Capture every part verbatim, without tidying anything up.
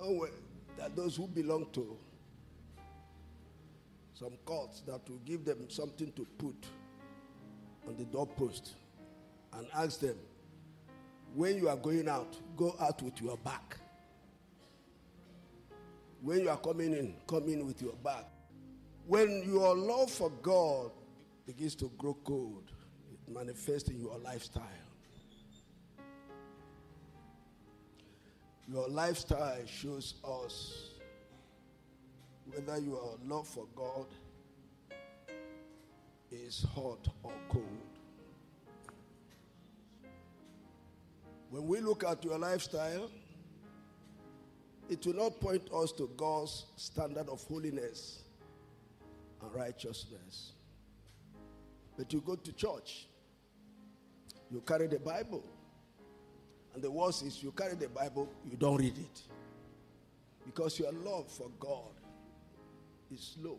Oh, well, that those who belong to some cults that will give them something to put on the doorpost and ask them, when you are going out, go out with your bag. When you are coming in, come in with your bag. When your love for God begins to grow cold, it manifests in your lifestyle. Your lifestyle shows us whether your love for God is hot or cold. When we look at your lifestyle, it will not point us to God's standard of holiness and righteousness. But you go to church, you carry the Bible, and the worst is you carry the Bible, you don't read it. Because your love for God is low.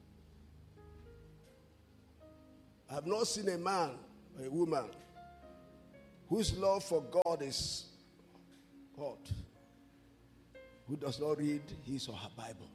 I have not seen a man or a woman whose love for God is hot, who does not read his or her Bible.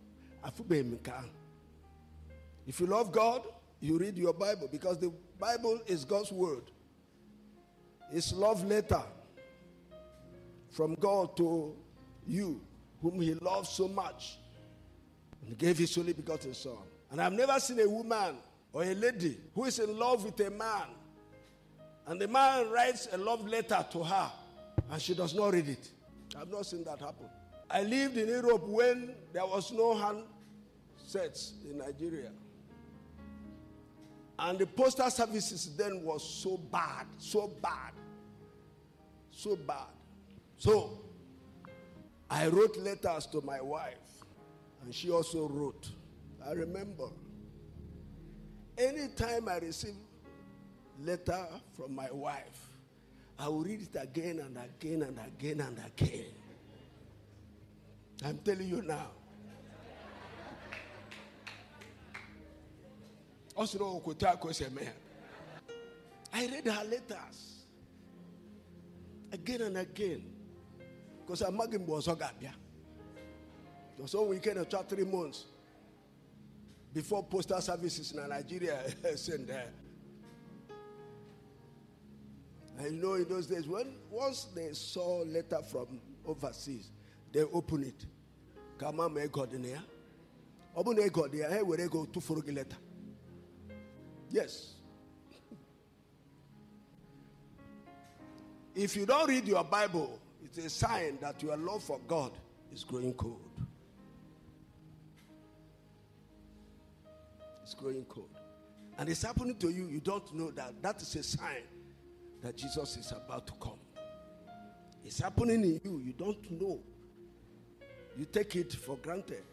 If you love God, you read your Bible, because the Bible is God's word. It's love letter from God to you, whom he loves so much, and gave his only begotten son. And I've never seen a woman or a lady who is in love with a man, and the man writes a love letter to her, and she does not read it. I've not seen that happen. I lived in Europe when there was no handsets in Nigeria. And the postal services then was so bad, so bad, so bad. So, I wrote letters to my wife, and she also wrote. I remember, anytime I receive letter from my wife, I will read it again and again and again and again. I'm telling you now. I read her letters again and again. Because I'm making Bosogabia. So we can try three months before postal services in Nigeria send there. And you know, in those days, when once they saw letter from overseas, they open it. Come on, may God in here. Open a God here. Hey, where they go to for a letter? Yes. If you don't read your Bible, it's a sign that your love for God is growing cold. It's growing cold. And it's happening to you. You don't know that. That is a sign that Jesus is about to come. It's happening in you. You don't know. You take it for granted.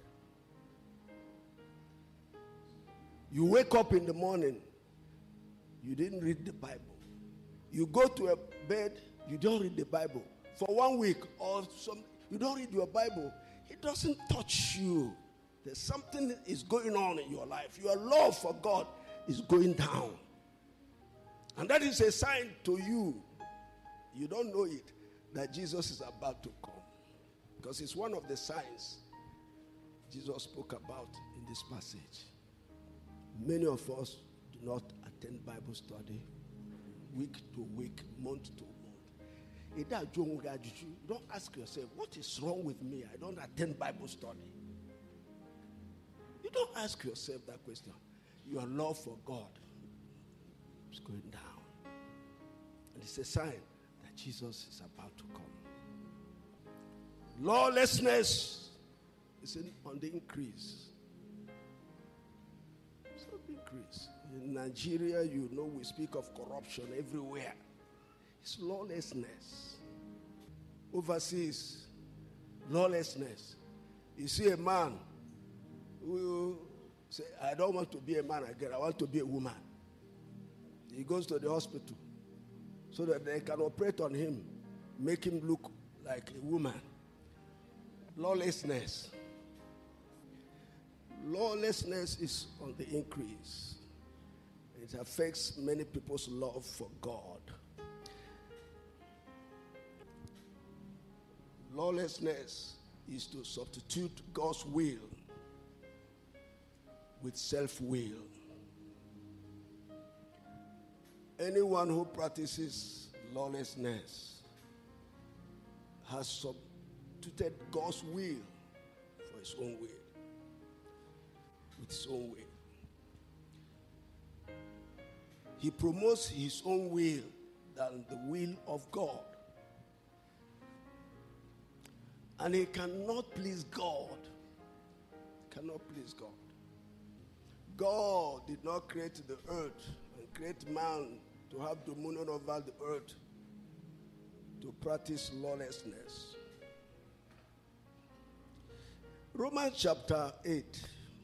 You wake up in the morning. You didn't read the Bible. You go to a bed. You don't read the Bible. For one week or some, you don't read your Bible. It doesn't touch you. There's something that is going on in your life. Your love for God is going down. And that is a sign to you. You don't know it, that Jesus is about to come. Because it's one of the signs Jesus spoke about in this passage. Many of us do not attend Bible study week to week, month to month. Don't ask yourself, what is wrong with me? I don't attend Bible study. You don't ask yourself that question. Your love for God is going down. And it's a sign that Jesus is about to come. Lawlessness is in, on the increase. It's on the increase. In Nigeria, you know, we speak of corruption everywhere. It's lawlessness. Overseas, lawlessness. You see a man who say, I don't want to be a man again, I want to be a woman. He goes to the hospital so that they can operate on him, make him look like a woman. Lawlessness. Lawlessness is on the increase. It affects many people's love for God. Lawlessness is to substitute God's will with self-will. Anyone who practices lawlessness has substituted God's will for his own will, with his own will. He promotes his own will than the will of God. And he cannot please God. Cannot please God. God did not create the earth and create man to have dominion over the earth, to practice lawlessness. Romans chapter eight,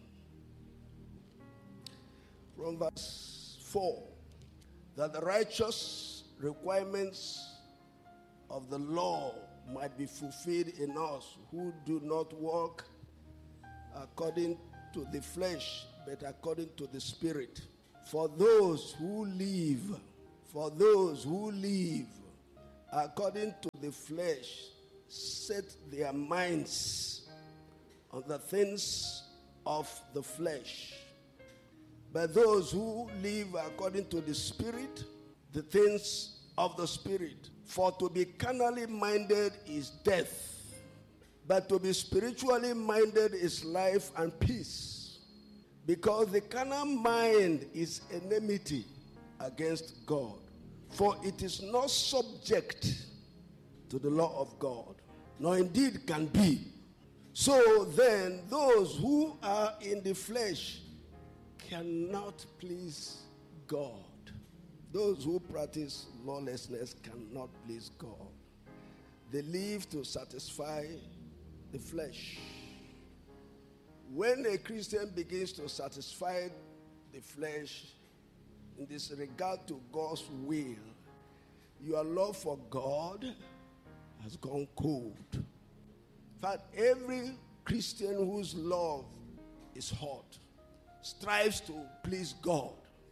from verse four, that the righteous requirements of the law might be fulfilled in us who do not walk according to the flesh, but according to the Spirit. For those who live, for those who live according to the flesh, set their minds on the things of the flesh. But those who live according to the Spirit, the things of the Spirit. For to be carnally minded is death, but to be spiritually minded is life and peace. Because the carnal mind is enmity against God, for it is not subject to the law of God, nor indeed can be. So then, those who are in the flesh cannot please God. Those who practice lawlessness cannot please God. They live to satisfy the flesh. When a Christian begins to satisfy the flesh in this regard to God's will, your love for God has gone cold. In fact, every Christian whose love is hot strives to please God.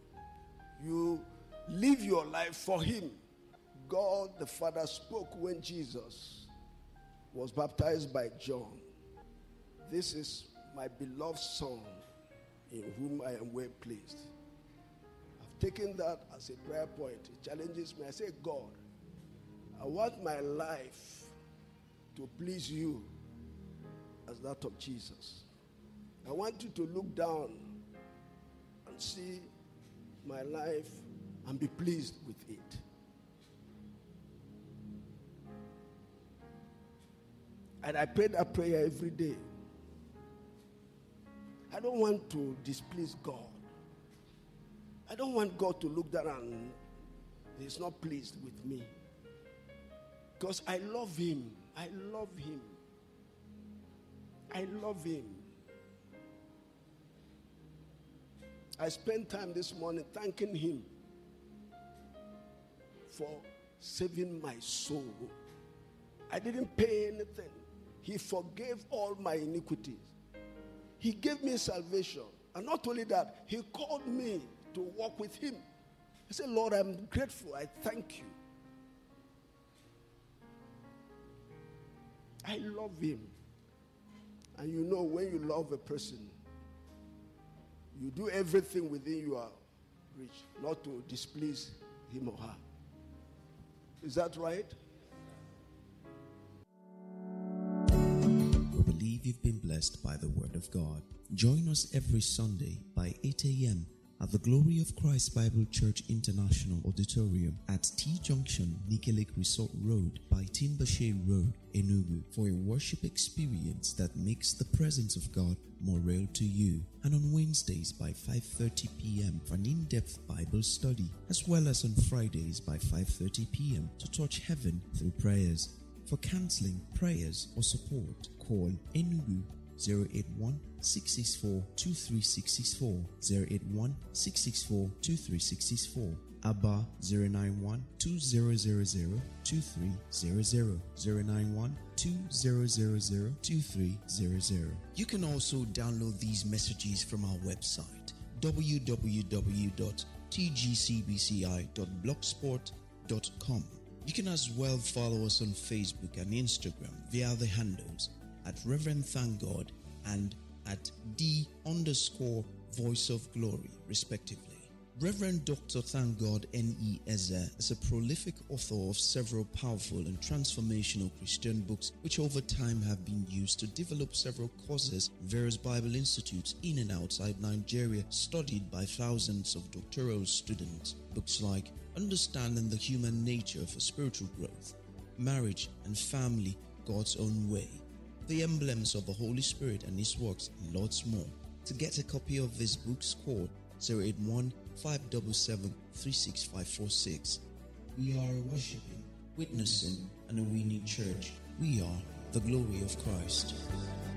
You live your life for him. God the Father spoke when Jesus was baptized by John. This is my beloved Son, in whom I am well pleased. I've taken that as a prayer point. It challenges me. I say, God, I want my life to please you as that of Jesus. I want you to look down and see my life and be pleased with it. And I pray that prayer every day. I don't want to displease God. I don't want God to look down and he's not pleased with me. Because I love him. I love him. I love him. I spent time this morning thanking him for saving my soul. I didn't pay anything. He forgave all my iniquities. He gave me salvation. And not only that, he called me to walk with him. I said, Lord, I'm grateful. I thank you. I love him. And you know, when you love a person, you do everything within your reach not to displease him or her. Is that right? We believe you've been blessed by the Word of God. Join us every Sunday by eight a.m. at the Glory of Christ Bible Church International Auditorium at T Junction, Nike Lake Resort Road by Timbashe Road, Enugu, for a worship experience that makes the presence of God more real to you. And on Wednesdays by five thirty p.m. for an in-depth Bible study, as well as on Fridays by five thirty p.m. to touch heaven through prayers. For counseling, prayers, or support, call Enugu zero eight one, six six four, two three six six four, zero eight one, six six four, two three six six four, Abba zero nine one, two zero zero zero, two three zero zero, zero nine one, two zero zero zero, two three zero zero. You can also download these messages from our website, w w w dot t g c b c i dot blogspot dot com. You can as well follow us on Facebook and Instagram via the handles at Reverend Thank God and at D underscore Voice of Glory, respectively. Reverend Doctor Thank God N E Eze is a prolific author of several powerful and transformational Christian books which over time have been used to develop several courses in various Bible institutes in and outside Nigeria, studied by thousands of doctoral students. Books like Understanding the Human Nature for Spiritual Growth, Marriage and Family, God's Own Way, The Emblems of the Holy Spirit and His Works, and lots more. To get a copy of these books, call zero eight one, five seven seven, three six five four six. We are a worshiping, witnessing, and a winning church. We are the glory of Christ.